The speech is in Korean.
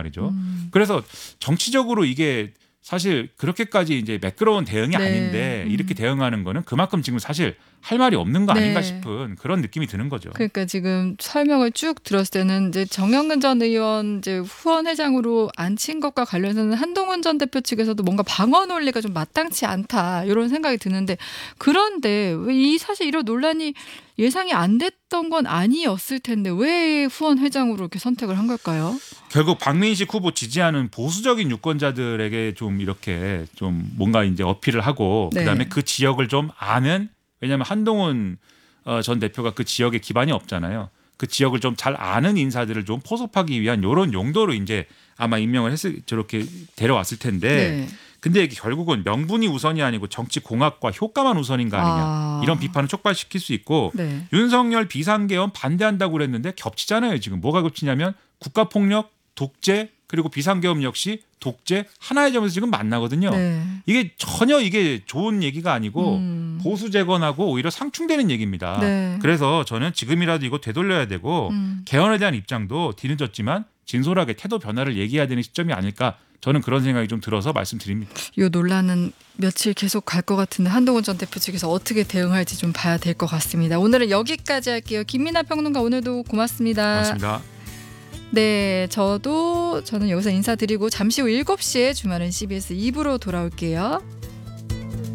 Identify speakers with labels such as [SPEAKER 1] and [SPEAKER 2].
[SPEAKER 1] 말이죠. 그래서 정치적으로 이게 사실 그렇게까지 이제 매끄러운 대응이
[SPEAKER 2] 네.
[SPEAKER 1] 아닌데 이렇게 대응하는 거는 그만큼 지금 사실 할 말이 없는 거 아닌가
[SPEAKER 2] 네.
[SPEAKER 1] 싶은 그런 느낌이 드는 거죠.
[SPEAKER 2] 그러니까 지금 설명을 쭉 들었을 때는 이제 정영근 전 의원 이제 후원 회장으로 앉힌 것과 관련해서는 한동훈 전 대표 측에서도 뭔가 방어 논리가 좀 마땅치 않다 이런 생각이 드는데 그런데 왜 사실 이런 논란이 예상이 안 됐던 건 아니었을 텐데 왜 후원 회장으로 이렇게 선택을 한 걸까요?
[SPEAKER 1] 결국 박민식 후보 지지하는 보수적인 유권자들에게 좀 이렇게 좀 뭔가 이제 어필을 하고
[SPEAKER 2] 네.
[SPEAKER 1] 그다음에 그 지역을 좀 아는 왜냐하면 한동훈 전 대표가 그 지역에 기반이 없잖아요. 그 지역을 좀 잘 아는 인사들을 좀 포섭하기 위한 이런 용도로 이제 아마 임명을 저렇게 데려왔을 텐데
[SPEAKER 2] 네.
[SPEAKER 1] 근데 이게 결국은 명분이 우선이 아니고 정치 공학과 효과만 우선인가 아니냐 이런 비판을 촉발시킬 수 있고
[SPEAKER 2] 네.
[SPEAKER 1] 윤석열 비상계엄 반대한다고 그랬는데 겹치잖아요. 지금 뭐가 겹치냐면 국가폭력, 독재 그리고 비상계엄 역시 독재 하나의 점에서 지금 만나거든요.
[SPEAKER 2] 네.
[SPEAKER 1] 이게 전혀 이게 좋은 얘기가 아니고 보수 재건하고 오히려 상충되는 얘기입니다.
[SPEAKER 2] 네.
[SPEAKER 1] 그래서 저는 지금이라도 이거 되돌려야 되고 개헌에 대한 입장도 뒤늦었지만 진솔하게 태도 변화를 얘기해야 되는 시점이 아닐까 저는 그런 생각이 좀 들어서 말씀드립니다.
[SPEAKER 2] 이 논란은 며칠 계속 갈 것 같은데 한동훈 전 대표 측에서 어떻게 대응할지 좀 봐야 될 것 같습니다. 오늘은 여기까지 할게요. 김민아 평론가 오늘도 고맙습니다.
[SPEAKER 1] 고맙습니다.
[SPEAKER 2] 네, 저는 여기서 인사드리고 잠시 후 7시에 주말은 CBS 2부로 돌아올게요.